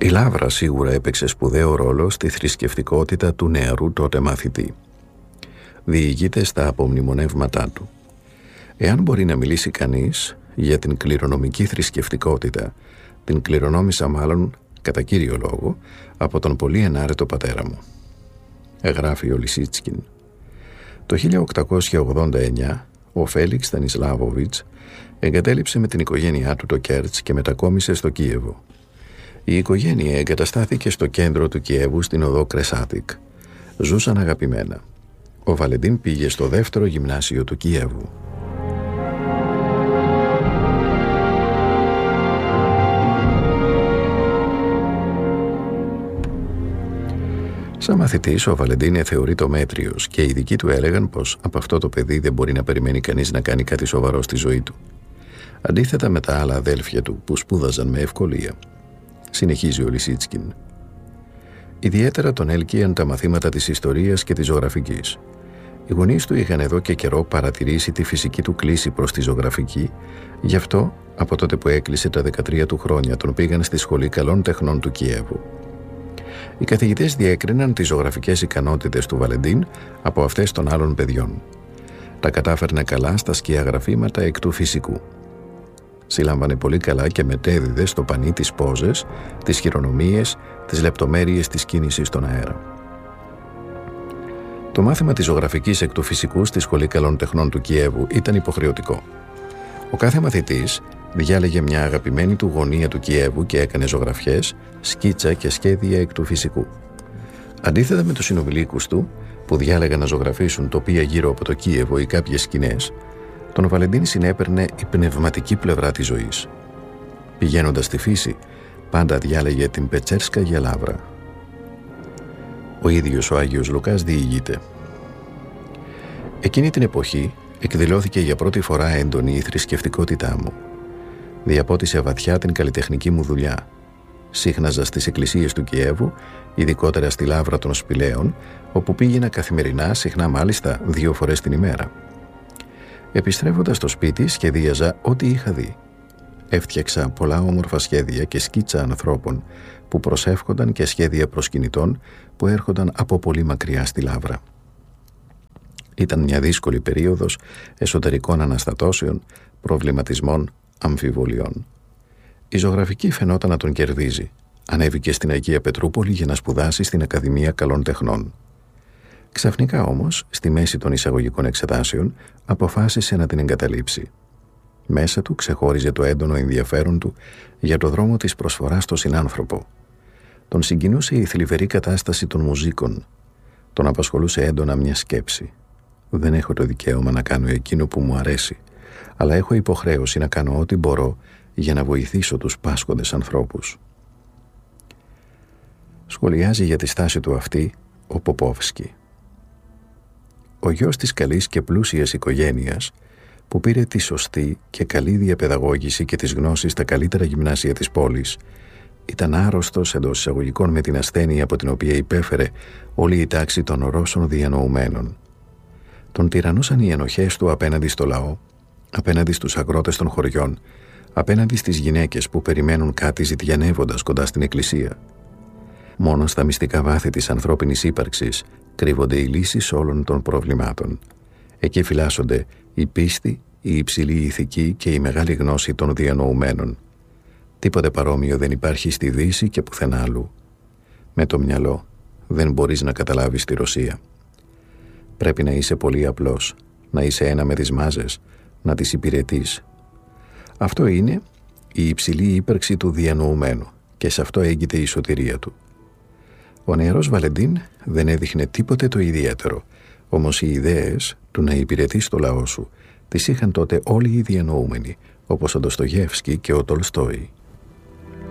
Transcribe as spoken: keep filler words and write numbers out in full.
Η Λαύρα σίγουρα έπαιξε σπουδαίο ρόλο στη θρησκευτικότητα του νεαρού τότε μαθητή. Διηγείται στα απομνημονεύματά του. Εάν μπορεί να μιλήσει κανείς για την κληρονομική θρησκευτικότητα, την κληρονόμησα μάλλον, κατά κύριο λόγο, από τον πολύ ενάρετο πατέρα μου. Εγγράφει ο Λισίτσκιν. Το χίλια οκτακόσια ογδόντα εννιά ο Φέλιξ Στανισλάβοβιτς εγκατέλειψε με την οικογένειά του το Κέρτς και μετακόμισε στο Κίεβο. Η οικογένεια εγκαταστάθηκε στο κέντρο του Κιέβου στην οδό Κρεσάτικ. Ζούσαν αγαπημένα. Ο Βαλεντίν πήγε στο δεύτερο γυμνάσιο του Κιέβου. Σαν μαθητής, ο Βαλεντίν θεωρείται μέτριος και οι δικοί του έλεγαν πως από αυτό το παιδί δεν μπορεί να περιμένει κανείς να κάνει κάτι σοβαρό στη ζωή του. Αντίθετα με τα άλλα αδέλφια του που σπούδαζαν με ευκολία. Συνεχίζει ο Λισίτσκιν. Ιδιαίτερα τον έλκυαν τα μαθήματα της ιστορίας και της ζωγραφικής. Οι γονείς του είχαν εδώ και καιρό παρατηρήσει τη φυσική του κλίση προς τη ζωγραφική, γι' αυτό από τότε που έκλεισε τα δεκατρία του χρόνια τον πήγαν στη Σχολή Καλών Τεχνών του Κιέβου. Οι καθηγητές διέκριναν τις ζωγραφικές ικανότητες του Βαλεντίν από αυτές των άλλων παιδιών. Τα κατάφερνε καλά στα σκιά γραφήματα εκ του φυσικού. Συλλάμβανε πολύ καλά και μετέδιδε στο πανί τις πόζες, τις χειρονομίες, τις λεπτομέρειες της κίνησης στον αέρα. Το μάθημα της ζωγραφικής εκ του φυσικού στη Σχολή Καλών Τεχνών του Κιέβου ήταν υποχρεωτικό. Ο κάθε μαθητής διάλεγε μια αγαπημένη του γωνία του Κιέβου και έκανε ζωγραφιές, σκίτσα και σχέδια εκ του φυσικού. Αντίθετα με τους συνομιλίκους του, που διάλεγαν να ζωγραφίσουν τοπία γύρω από το Κίεβο ή κάποιες σκηνές, τον Βαλεντίν συνέπαιρνε η πνευματική πλευρά της ζωής. Πηγαίνοντας στη φύση, πάντα διάλεγε την Πετσέρσκα για Λαύρα. Ο ίδιος ο Άγιος Λουκάς διηγείται. Εκείνη την εποχή εκδηλώθηκε για πρώτη φορά έντονη η θρησκευτικότητά μου. Διαπότισε βαθιά την καλλιτεχνική μου δουλειά. Σύχναζα στις εκκλησίες του Κιέβου, ειδικότερα στη Λαύρα των Σπηλαίων, όπου πήγαινα καθημερινά, συχνά μάλιστα δύο φορές την ημέρα. Επιστρέφοντας στο σπίτι, σχεδίαζα ό,τι είχα δει. Έφτιαξα πολλά όμορφα σχέδια και σκίτσα ανθρώπων που προσεύχονταν και σχέδια προσκυνητών που έρχονταν από πολύ μακριά στη Λαύρα. Ήταν μια δύσκολη περίοδος εσωτερικών αναστατώσεων, προβληματισμών, αμφιβολιών. Η ζωγραφική φαινόταν να τον κερδίζει. Ανέβηκε στην Αγία Πετρούπολη για να σπουδάσει στην Ακαδημία Καλών Τεχνών. Ξαφνικά όμως, στη μέση των εισαγωγικών εξετάσεων, αποφάσισε να την εγκαταλείψει. Μέσα του ξεχώριζε το έντονο ενδιαφέρον του για το δρόμο της προσφοράς στον συνάνθρωπο. Τον συγκινούσε η θλιβερή κατάσταση των μουζίκων. Τον απασχολούσε έντονα μια σκέψη. Δεν έχω το δικαίωμα να κάνω εκείνο που μου αρέσει, αλλά έχω υποχρέωση να κάνω ό,τι μπορώ για να βοηθήσω τους πάσχοντες ανθρώπους. Σχολιάζει για τη στάση του αυτή ο Ποπόφσκι. Ο γιος της καλής και πλούσιας οικογένειας, που πήρε τη σωστή και καλή διαπαιδαγώγηση και τις γνώσεις στα καλύτερα γυμνάσια της πόλης, ήταν άρρωστος εντός εισαγωγικών με την ασθένεια από την οποία υπέφερε όλη η τάξη των Ρώσων διανοουμένων. Τον τυραννούσαν οι ενοχές του απέναντι στο λαό, απέναντι στους αγρότες των χωριών, απέναντι στις γυναίκες που περιμένουν κάτι ζητιανεύοντας κοντά στην εκκλησία. Μόνο στα μυστικά βάθη της ανθρώπινης ύπαρξης κρύβονται οι λύσεις όλων των προβλημάτων. Εκεί φυλάσσονται η πίστη, η υψηλή ηθική και η μεγάλη γνώση των διανοουμένων. Τίποτε παρόμοιο δεν υπάρχει στη Δύση και πουθενά αλλού. Με το μυαλό δεν μπορείς να καταλάβεις τη Ρωσία. Πρέπει να είσαι πολύ απλός, να είσαι ένα με τις μάζες, να τις υπηρετείς. Αυτό είναι η υψηλή ύπαρξη του διανοουμένου και σε αυτό έγκυται η σωτηρία του. Ο νεαρός Βαλεντίν δεν έδειχνε τίποτε το ιδιαίτερο, όμως οι ιδέες του να υπηρετείς το λαό σου τις είχαν τότε όλοι οι διανοούμενοι, όπως ο Ντοστογεύσκι και ο Τολστόι.